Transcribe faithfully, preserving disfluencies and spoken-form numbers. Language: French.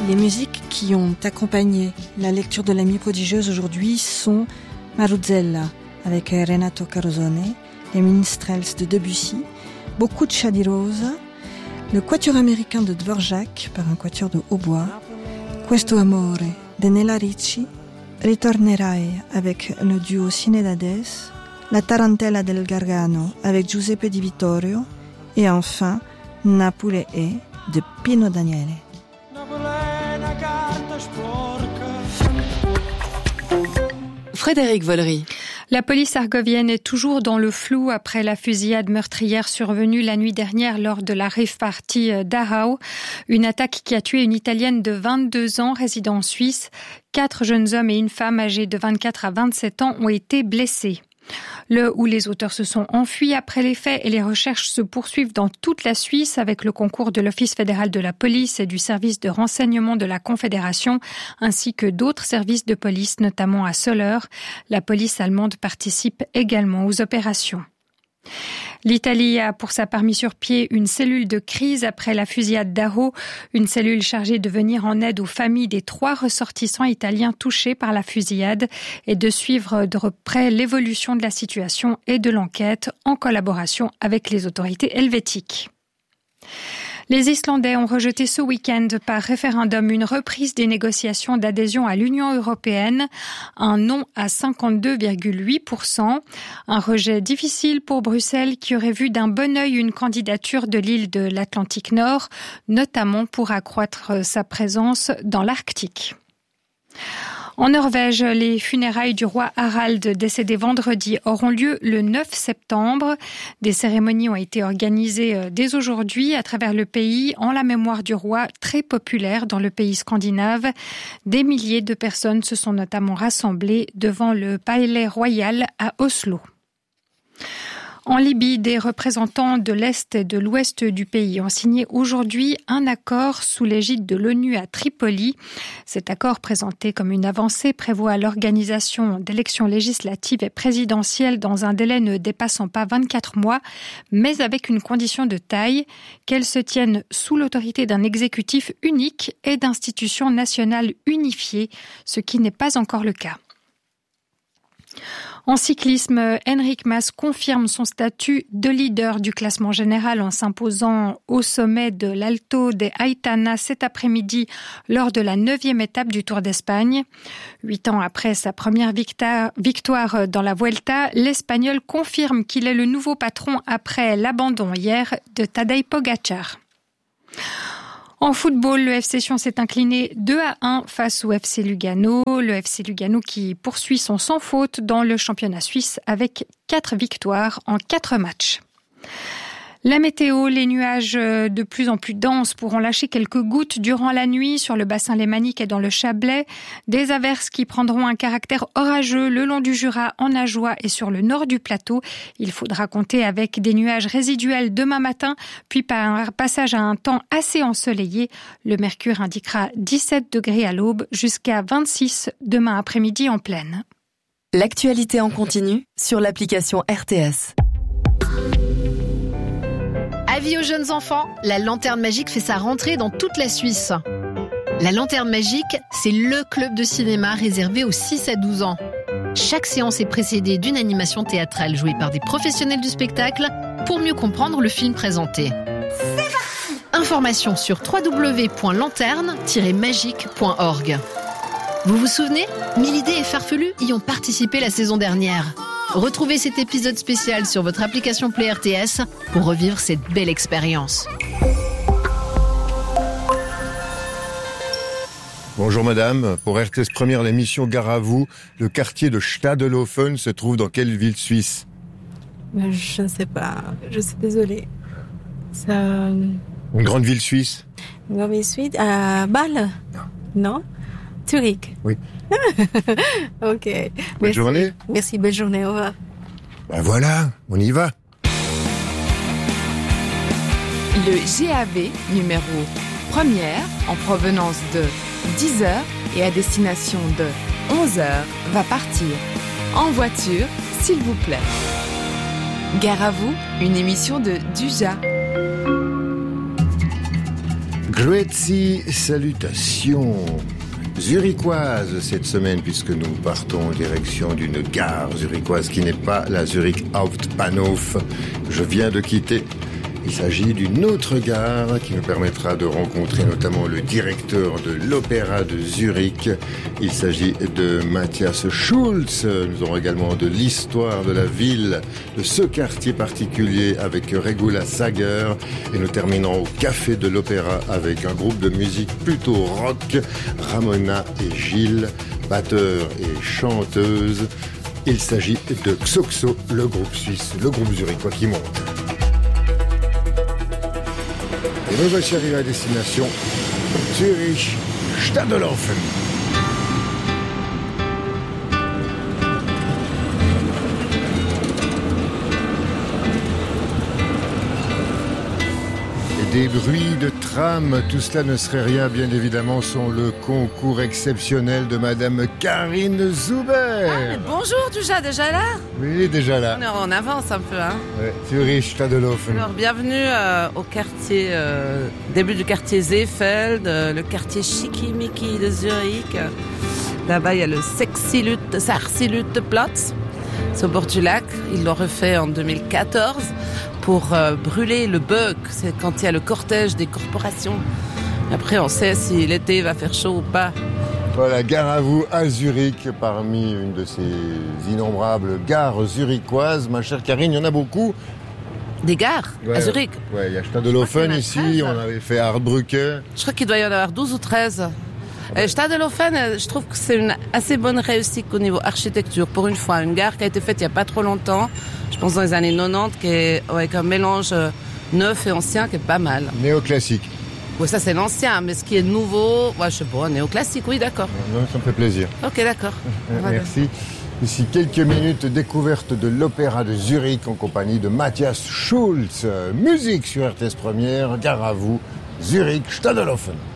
Les musiques qui ont accompagné la lecture de La Nuit prodigieuse aujourd'hui sont Maruzella avec Renato Carosone, les Minstrels de Debussy, Boccuccia di Rosa, le Quatuor américain de Dvorak par un quatuor de hautbois, Questo amore de Nella Ricci, Ritornerai avec le duo Cinedades, La Tarantella del Gargano avec Giuseppe Di Vittorio et enfin Napoli è de Pino Daniele. Frédéric Vollery. La police argovienne est toujours dans le flou après la fusillade meurtrière survenue la nuit dernière lors de la rave party Dachau. Une attaque qui a tué une Italienne de vingt-deux ans résidant en Suisse. Quatre jeunes hommes et une femme âgés de vingt-quatre à vingt-sept ans ont été blessés. Le ou les auteurs se sont enfuis après les faits et les recherches se poursuivent dans toute la Suisse avec le concours de l'Office fédéral de la police et du service de renseignement de la Confédération ainsi que d'autres services de police, notamment à Soleure. La police allemande participe également aux opérations. L'Italie a pour sa part mis sur pied une cellule de crise après la fusillade d'Aho, une cellule chargée de venir en aide aux familles des trois ressortissants italiens touchés par la fusillade et de suivre de près l'évolution de la situation et de l'enquête en collaboration avec les autorités helvétiques. Les Islandais ont rejeté ce week-end par référendum une reprise des négociations d'adhésion à l'Union européenne, un non à cinquante-deux virgule huit pour cent, un rejet difficile pour Bruxelles qui aurait vu d'un bon œil une candidature de l'île de l'Atlantique Nord, notamment pour accroître sa présence dans l'Arctique. En Norvège, les funérailles du roi Harald, décédé vendredi, auront lieu le neuf septembre. Des cérémonies ont été organisées dès aujourd'hui à travers le pays en la mémoire du roi, très populaire dans le pays scandinave. Des milliers de personnes se sont notamment rassemblées devant le palais royal à Oslo. En Libye, des représentants de l'Est et de l'Ouest du pays ont signé aujourd'hui un accord sous l'égide de l'ONU à Tripoli. Cet accord, présenté comme une avancée, prévoit l'organisation d'élections législatives et présidentielles dans un délai ne dépassant pas vingt-quatre mois, mais avec une condition de taille, qu'elles se tiennent sous l'autorité d'un exécutif unique et d'institutions nationales unifiées, ce qui n'est pas encore le cas. En cyclisme, Enric Mas confirme son statut de leader du classement général en s'imposant au sommet de l'Alto de Aitana cet après-midi lors de la neuvième étape du Tour d'Espagne. Huit ans après sa première victoire dans la Vuelta, l'Espagnol confirme qu'il est le nouveau patron après l'abandon hier de Tadej Pogačar. En football, le F C Sion s'est incliné deux à un face au F C Lugano. Le F C Lugano qui poursuit son sans faute dans le championnat suisse avec quatre victoires en quatre matchs. La météo, les nuages de plus en plus denses pourront lâcher quelques gouttes durant la nuit sur le bassin lémanique et dans le Chablais. Des averses qui prendront un caractère orageux le long du Jura, en Ajoie et sur le nord du plateau. Il faudra compter avec des nuages résiduels demain matin, puis par un passage à un temps assez ensoleillé. Le mercure indiquera dix-sept degrés à l'aube jusqu'à vingt-six demain après-midi en pleine. L'actualité en continu sur l'application R T S. Avis aux jeunes enfants, la Lanterne Magique fait sa rentrée dans toute la Suisse. La Lanterne Magique, c'est le club de cinéma réservé aux six à douze ans. Chaque séance est précédée d'une animation théâtrale jouée par des professionnels du spectacle pour mieux comprendre le film présenté. C'est parti ! Informations sur w w w point lanterne tiret magique point org. Vous vous souvenez ? Milidé et Farfelu y ont participé la saison dernière. Retrouvez cet épisode spécial sur votre application Play R T S pour revivre cette belle expérience. Bonjour madame, pour R T S Première, l'émission Gare à vous, le quartier de Stadelhofen se trouve dans quelle ville suisse ? Je ne sais pas, je suis désolée. Ça... Une grande ville suisse ? Une grande ville suisse à Bâle ? Non. Non ? Zurich ? Oui. Ok. Bonne Merci. journée. Merci, belle journée, au revoir. Ben voilà, on y va. Le G A V numéro première en provenance de dix heures et à destination de onze heures va partir. En voiture, s'il vous plaît. Gare à vous, une émission de Duja. Grüezi, salutations zurichoise cette semaine, puisque nous partons en direction d'une gare zurichoise qui n'est pas la Zurich Hauptbahnhof que je viens de quitter. Il s'agit d'une autre gare qui nous permettra de rencontrer notamment le directeur de l'Opéra de Zurich. Il s'agit de Matthias Schulz. Nous aurons également de l'histoire de la ville, de ce quartier particulier avec Regula Sager. Et nous terminerons au Café de l'Opéra avec un groupe de musique plutôt rock, Ramona et Gilles, batteurs et chanteuses. Il s'agit de Xoxo, le groupe suisse, le groupe zurichois qui monte. Et nous voici arrivés à destination Zurich Stadelhofen. Des bruits de tram, tout cela ne serait rien, bien évidemment, sans le concours exceptionnel de Madame Karine Zuber. Ah, mais bonjour, déjà, déjà là? Oui, déjà là. On est en avance un peu, hein. Ouais, Zurich Stadelhofen. Alors, bienvenue euh, au quartier, euh, début du quartier Seefeld, euh, le quartier Schickimicki de Zurich. Là-bas, il y a le Sarsilutplatz. C'est au bord du lac. Ils l'ont refait en deux mille quatorze. Pour euh, brûler le bug, c'est quand il y a le cortège des corporations. Après, on sait si l'été va faire chaud ou pas. Voilà, gare à vous à Zurich, parmi une de ces innombrables gares zurichoises. Ma chère Karine, il y en a beaucoup. Des gares ouais, à Zurich? Ouais, il y a Stadelhofen ici, on avait fait Hardbrücke. Je crois qu'il doit y en avoir douze ou treize. Et Stadelhofen, je trouve que c'est une assez bonne réussite au niveau architecture. Pour une fois, une gare qui a été faite il n'y a pas trop longtemps, je pense dans les années quatre-vingt-dix, qui est avec un mélange neuf et ancien qui est pas mal. Néoclassique. Oui, ça c'est l'ancien, mais ce qui est nouveau, ouais, je sais pas, néoclassique, oui, d'accord. Non, ça me fait plaisir. Ok, d'accord. Merci. Ici, quelques minutes découverte de l'Opéra de Zurich en compagnie de Matthias Schulz. Musique sur R T S Première, gare à vous, Zurich Stadelhofen.